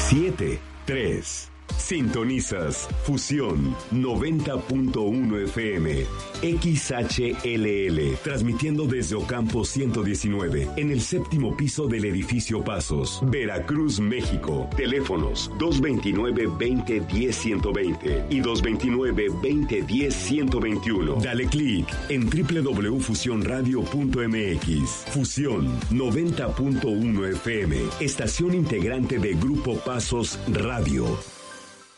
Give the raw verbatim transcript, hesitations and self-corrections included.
siete tres. Sintonizas Fusión noventa punto uno F M, X H L L, transmitiendo desde Ocampo ciento diecinueve, en el séptimo piso del edificio Pasos, Veracruz, México. Teléfonos dos veintinueve, veinte, diez, ciento veinte y dos veintinueve, veinte, diez, ciento veintiuno. Dale clic en doble u doble u doble u punto fusión radio punto m x. Fusión noventa punto uno F M, estación integrante de Grupo Pasos Radio.